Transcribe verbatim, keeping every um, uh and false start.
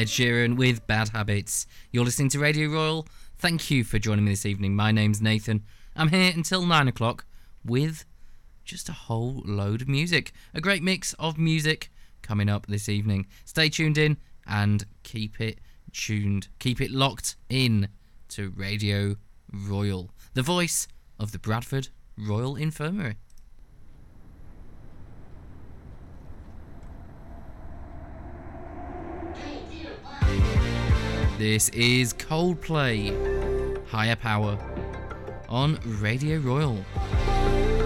Ed Sheeran with Bad Habits. You're listening to Radio Royal. Thank you for joining me this evening. My name's Nathan. I'm here until nine o'clock with just a whole load of music. A great mix of music coming up this evening. Stay tuned in and keep it tuned. Keep it locked in to Radio Royal, the voice of the Bradford Royal Infirmary. This is Coldplay, Higher Power, on Radio Royal.